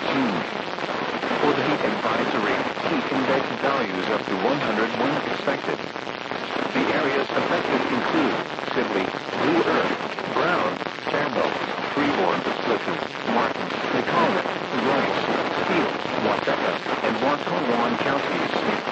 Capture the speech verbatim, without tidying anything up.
thirteen. For the heat advisory, heat index values up to one hundred when expected. The areas affected include Sibley, Blue Earth, Brown, Campbell, Freeborn, Clifton, Martin, McCulloch, Rice, Steele, Waukesha, and Watonwan counties.